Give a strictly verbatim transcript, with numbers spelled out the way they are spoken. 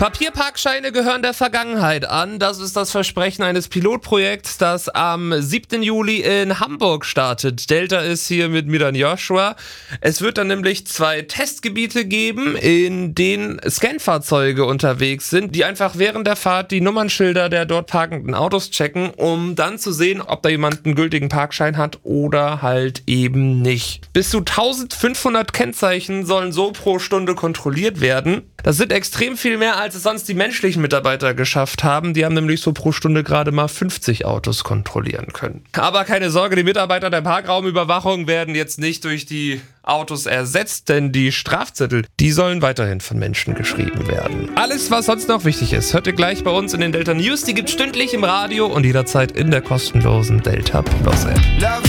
Papierparkscheine gehören der Vergangenheit an. Das ist das Versprechen eines Pilotprojekts, das am siebten Juli in Hamburg startet. Delta ist hier mit Miran Joshua. Es wird dann nämlich zwei Testgebiete geben, in denen Scanfahrzeuge unterwegs sind, die einfach während der Fahrt die Nummernschilder der dort parkenden Autos checken, um dann zu sehen, ob da jemand einen gültigen Parkschein hat oder halt eben nicht. Bis zu eintausendfünfhundert Kennzeichen sollen so pro Stunde kontrolliert werden. Das sind extrem viel mehr, als es sonst die menschlichen Mitarbeiter geschafft haben. Die haben nämlich so pro Stunde gerade mal fünfzig Autos kontrollieren können. Aber keine Sorge, die Mitarbeiter der Parkraumüberwachung werden jetzt nicht durch die Autos ersetzt, denn die Strafzettel, die sollen weiterhin von Menschen geschrieben werden. Alles, was sonst noch wichtig ist, hört ihr gleich bei uns in den Delta News. Die gibt's stündlich im Radio und jederzeit in der kostenlosen Delta Plus App.